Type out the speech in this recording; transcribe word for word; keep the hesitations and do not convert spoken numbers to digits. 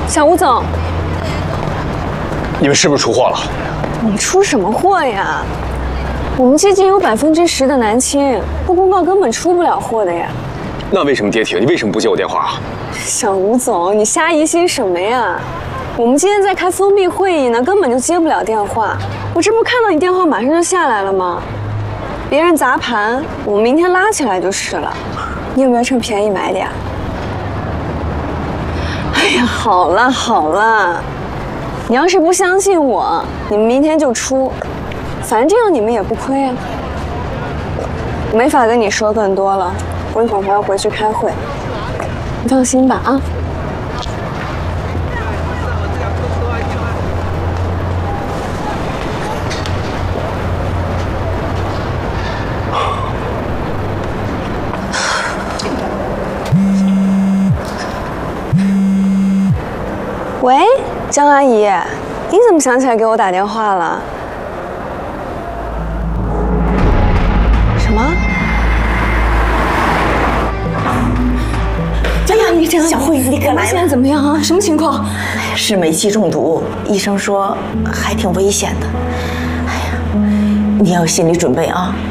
小吴总， 你们是不是出货了？ 我们出什么货呀？我们接近有百分之十的南青，不公告根本出不了货的呀。 那为什么跌停？你为什么不接我电话啊？ 小吴总，你瞎疑心什么呀？我们今天在开封闭会议呢，根本就接不了电话。我这不看到你电话马上就下来了吗？别人砸盘，我们明天拉起来就是了。你有没有趁便宜买点？哎呀，好了好了，你要是不相信我，你们明天就出，反正这样你们也不亏啊。没法跟你说更多了，我一会儿还要回去开会。你放心吧啊。喂，张阿姨，你怎么想起来给我打电话了？什么？张阿姨，张阿姨， 小慧，你可来了！ 现在怎么样啊？什么情况？ 是煤气中毒，医生说还挺危险的。哎呀，你要有心理准备啊！